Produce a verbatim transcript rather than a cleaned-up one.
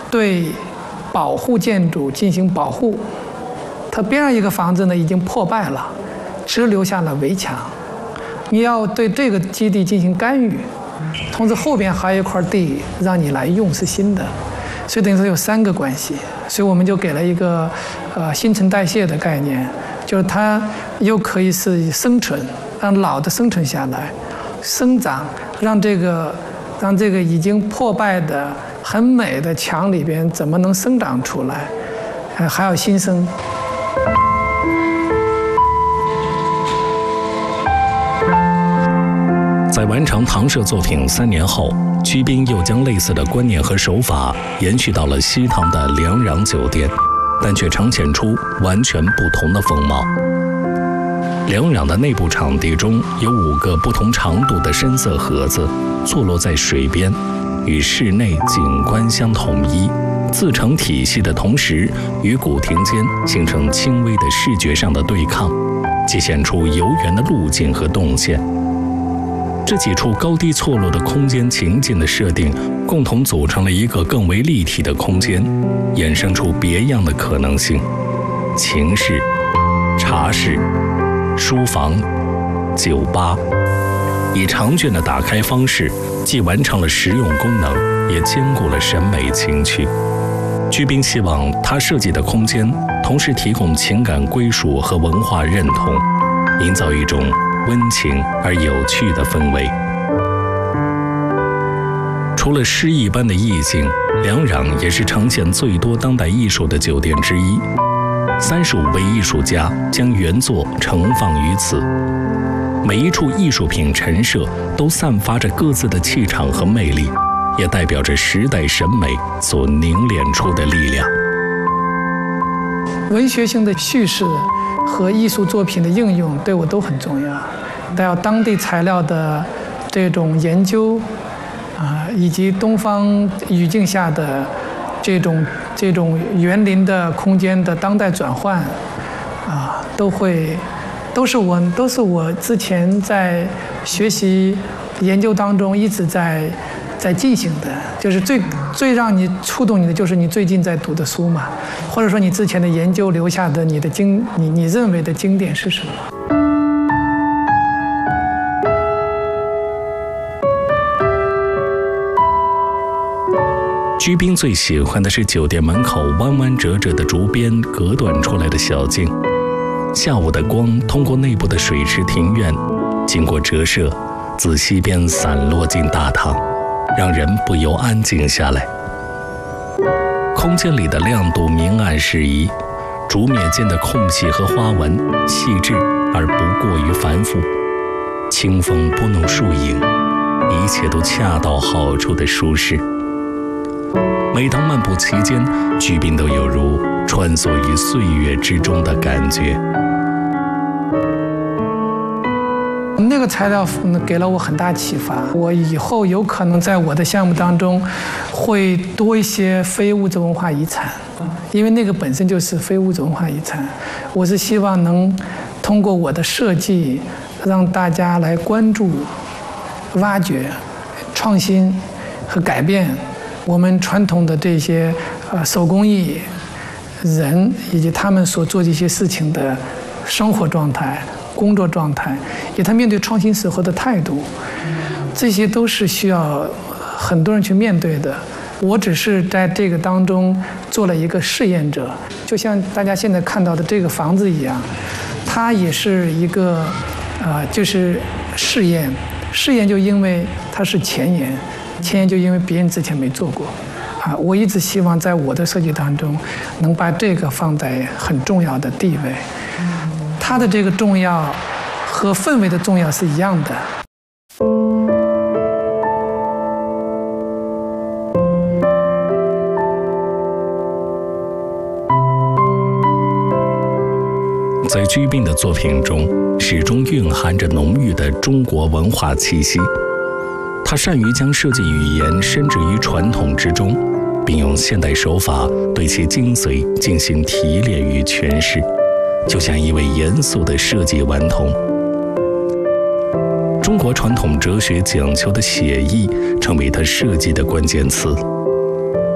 对保护建筑进行保护。它边上一个房子呢已经破败了，只留下了围墙。你要对这个基地进行干预，同时后边还有一块地让你来用是新的，所以等于说有三个关系。所以我们就给了一个呃新陈代谢的概念，就是它又可以是生存，让老的生存下来，生长，让这个让这个已经破败的很美的墙里边怎么能生长出来，呃还有新生。 在完成唐舍作品三年后，居斌又将类似的观念和手法延续到了西塘的梁壤酒店，但却呈现出完全不同的风貌。梁壤的内部场地中有五个不同长度的深色盒子，坐落在水边，与室内景观相统一，自成体系的同时，与古亭间形成轻微的视觉上的对抗，体现出游园的路径和动线。这几处高低错落的空间情境的设定，共同组成了一个更为立体的空间，衍生出别样的可能性。琴室、茶室、书房、酒吧，以长卷的打开方式，既完成了实用功能，也兼顾了审美情趣。居斌希望他设计的空间，同时提供情感归属和文化认同，营造一种温情而有趣的氛围。除了诗一般的意境，梁壤也是呈现最多当代艺术的酒店之一。三十五位艺术家将原作盛放于此，每一处艺术品陈设都散发着各自的气场和魅力，也代表着时代审美所凝练出的力量。 文学性的叙事和艺术作品的应用对我都很重要，还有当地材料的这种研究啊、呃，以及东方语境下的这种这种园林的空间的当代转换啊、呃，都会都是我都是我之前在学习研究当中一直在在进行的，就是最最让你触动你的，就是你最近在读的书嘛，或者说你之前的研究留下的你的经，你你认为的经典是什么？ 居斌最喜欢的是酒店门口弯弯折折的竹编隔断出来的小径，下午的光通过内部的水池庭院，经过折射，自西边散落进大堂，让人不由安静下来。空间里的亮度明暗适宜，竹篾间的空隙和花纹细致而不过于繁复，清风拨弄树影，一切都恰到好处的舒适。每当漫步其间，居斌都有如穿梭于岁月之中的感觉。 那个材料给了我很大启发，我以后有可能在我的项目当中会多一些非物质文化遗产，因为那个本身就是非物质文化遗产。我是希望能通过我的设计，让大家来关注、挖掘、创新和改变我们传统的这些呃手工艺人以及他们所做这些事情的生活状态、工作状态，以及他面对创新时候的态度，这些都是需要很多人去面对的。我只是在这个当中做了一个试验者，就像大家现在看到的这个房子一样，它也是一个呃就是试验。试验就因为它是前沿。前沿就因为别人之前没做过，啊，我一直希望在我的设计当中，能把这个放在很重要的地位。它的这个重要和氛围的重要是一样的。 在居斌的作品中，始终蕴含着浓郁的中国文化气息。他善于将设计语言深植于传统之中，并用现代手法对其精髓进行提炼与诠释，就像一位严肃的设计顽童。中国传统哲学讲求的写意，成为他设计的关键词。